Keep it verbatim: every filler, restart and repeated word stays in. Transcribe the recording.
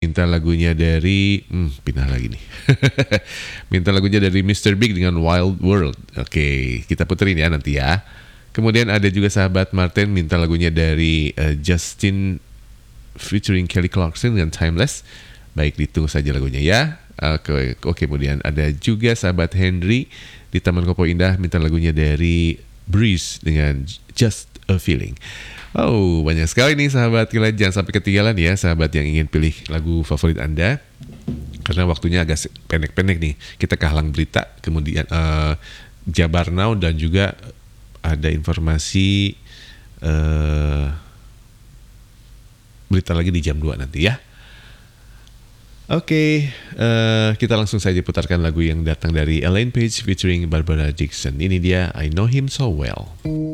minta lagunya dari hmm, pindah lagi nih. Minta lagunya dari mister Big dengan Wild World. Oke, kita puterin ya nanti ya. Kemudian ada juga sahabat Martin minta lagunya dari uh, Justin featuring Kelly Clarkson dengan Timeless. Baik, ditunggu saja lagunya ya. Oke, oke, kemudian ada juga sahabat Henry di Taman Kopo Indah minta lagunya dari Breeze dengan Just a Feeling. Oh, banyak sekali nih sahabat. Kalian jangan sampai ketinggalan ya sahabat yang ingin pilih lagu favorit Anda. Karena waktunya agak pendek-pendek nih. Kita kehalang berita, kemudian uh, Jabar Now, dan juga ada informasi uh, berita lagi di jam dua nanti ya. Oke, okay, uh, kita langsung saja putarkan lagu yang datang dari Elaine Page featuring Barbara Dickson. Ini dia I Know Him So Well.